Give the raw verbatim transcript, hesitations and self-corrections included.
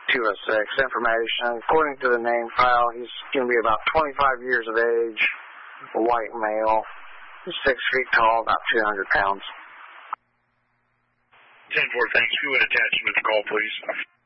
two oh six. Information. According to the name file, he's going to be about twenty-five years of age, a white male, six feet tall, about two hundred pounds. ten four, thanks. Who would attach him to the call, please?